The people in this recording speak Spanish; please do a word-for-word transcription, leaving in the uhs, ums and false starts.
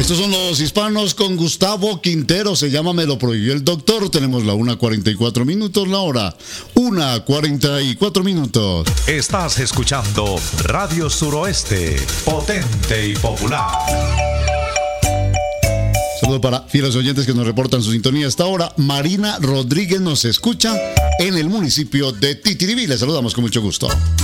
Estos son los hispanos con Gustavo Quintero, se llama Me lo prohibió el doctor. Tenemos la una cuarenta y cuatro minutos, la hora una cuarenta y cuatro minutos. Estás escuchando Radio Suroeste, potente y popular. Saludos para fieles oyentes que nos reportan su sintonía hasta ahora. Marina Rodríguez nos escucha en el municipio de Titiribí. Les saludamos con mucho gusto.